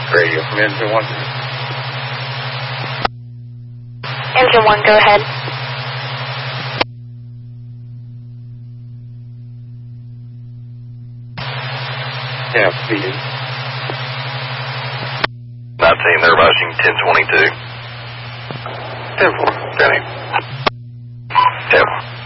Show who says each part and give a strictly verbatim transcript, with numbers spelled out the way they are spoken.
Speaker 1: Radio from engine one.
Speaker 2: Engine one, go ahead.
Speaker 1: Yeah, speed.
Speaker 3: nineteen, they're rushing ten twenty-two.
Speaker 1: ten four.
Speaker 3: Danny. ten.